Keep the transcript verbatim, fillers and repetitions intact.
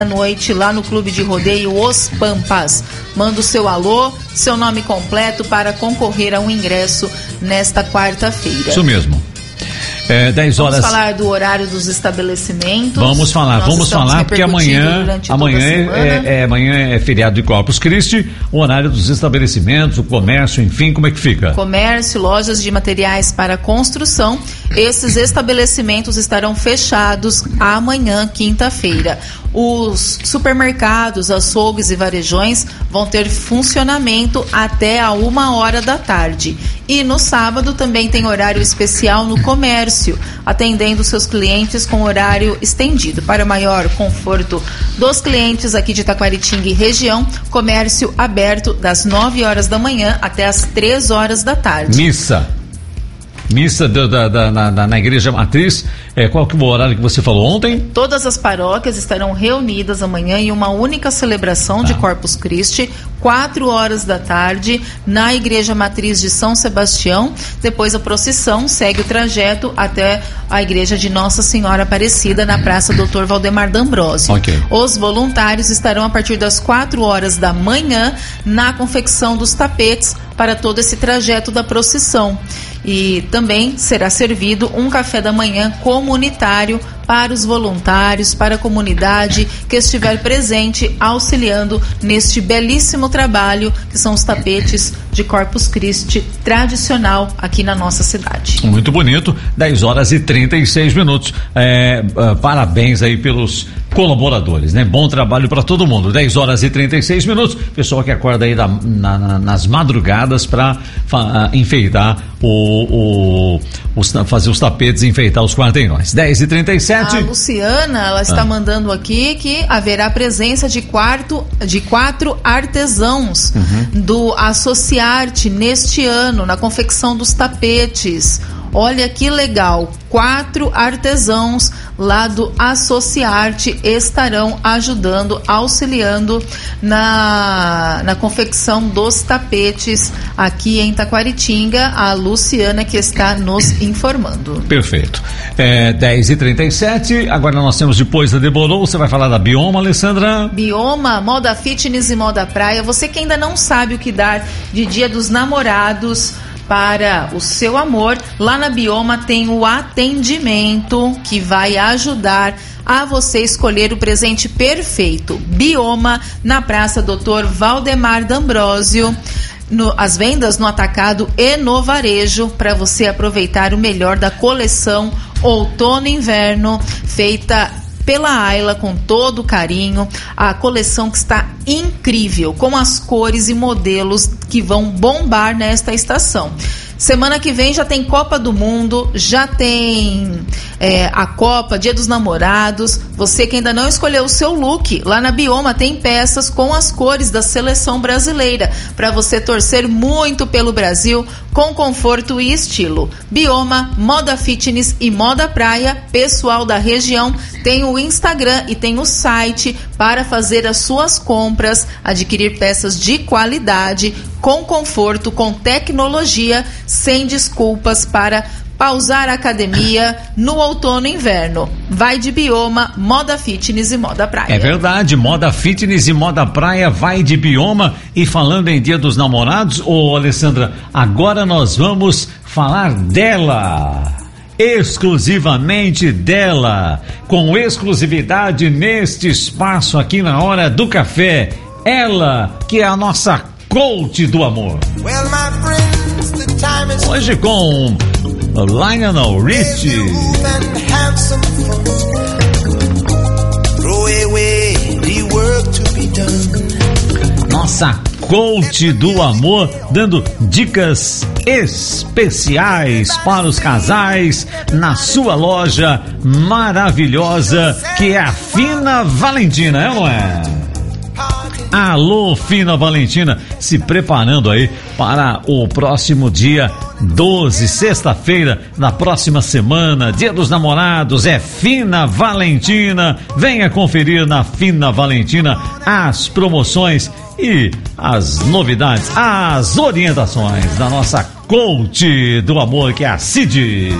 noite lá no Clube de Rodeio Os Pampas. Manda o seu alô, seu nome completo para concorrer a um ingresso nesta quarta-feira. Isso mesmo. É, dez horas. Vamos falar do horário dos estabelecimentos. Vamos falar, Nós vamos falar, porque amanhã, amanhã é, é, amanhã é feriado de Corpus Christi, o horário dos estabelecimentos, o comércio, enfim, como é que fica? Comércio, lojas de materiais para construção, esses estabelecimentos estarão fechados amanhã, quinta-feira. Os supermercados, açougues e varejões vão ter funcionamento até a uma hora da tarde. E no sábado também tem horário especial no comércio, atendendo seus clientes com horário estendido. Para maior conforto dos clientes aqui de Taquaritinga e região, comércio aberto das nove horas da manhã até as três horas da tarde. Missa. Missa da, da, da, na, na igreja matriz, é, qual que é o horário que você falou ontem? Todas as paróquias estarão reunidas amanhã em uma única celebração ah. de Corpus Christi, quatro horas da tarde, na igreja matriz de São Sebastião. Depois a procissão segue o trajeto até a igreja de Nossa Senhora Aparecida, na Praça doutor Valdemar D'Ambrosio. Okay. Os voluntários estarão a partir das quatro horas da manhã na confecção dos tapetes para todo esse trajeto da procissão. E também será servido um café da manhã comunitário para os voluntários, para a comunidade que estiver presente auxiliando neste belíssimo trabalho que são os tapetes de Corpus Christi tradicional aqui na nossa cidade. Muito bonito, dez horas e trinta e seis minutos. É, uh, parabéns aí pelos colaboradores, né? Bom trabalho para todo mundo. dez horas e trinta e seis minutos. Pessoal que acorda aí da, na, na, nas madrugadas para uh, enfeitar o, o os, fazer os tapetes e enfeitar os quarteirões. dez e trinta e sete. A Luciana, ela está ah. mandando aqui que haverá presença de, quarto, de quatro artesãos uhum. do Associarte neste ano, na confecção dos tapetes. Olha que legal, quatro artesãos lá do Associarte estarão ajudando, auxiliando na, na confecção dos tapetes aqui em Taquaritinga. A Luciana que está nos informando. Perfeito. É, dez e trinta e sete, agora nós temos depois da Deborou, você vai falar da Bioma, Alessandra? Bioma, moda fitness e moda praia. Você que ainda não sabe o que dar de Dia dos Namorados para o seu amor, lá na Bioma tem o atendimento que vai ajudar a você escolher o presente perfeito. Bioma, na Praça doutor Valdemar D'Ambrosio. No, as vendas no atacado e no varejo para você aproveitar o melhor da coleção outono e inverno feita pela Ayla com todo carinho. A coleção que está incrível, com as cores e modelos que vão bombar nesta estação. Semana que vem já tem Copa do Mundo, já tem é, a Copa, Dia dos Namorados. Você que ainda não escolheu o seu look, lá na Bioma tem peças com as cores da seleção brasileira, para você torcer muito pelo Brasil, com conforto e estilo. Bioma, moda fitness e moda praia. Pessoal da região tem o Instagram e tem o site para fazer as suas compras, adquirir peças de qualidade, com conforto, com tecnologia, sem desculpas para pausar a academia no outono e inverno. Vai de Bioma, moda fitness e moda praia. É verdade, moda fitness e moda praia, vai de Bioma. E falando em Dia dos Namorados, ô Alessandra, agora nós vamos falar dela. Exclusivamente dela, com exclusividade neste espaço aqui na Hora do Café. Ela, que é a nossa coach do amor. Hoje com Lionel Richie. Nossa coach do amor, dando dicas especiais para os casais na sua loja maravilhosa que é a Fina Valentina, é ou não é? Alô, Fina Valentina, se preparando aí para o próximo dia doze, sexta-feira, na próxima semana, Dia dos Namorados, é Fina Valentina. Venha conferir na Fina Valentina as promoções e as novidades, as orientações da nossa coach do amor, que é a Cid.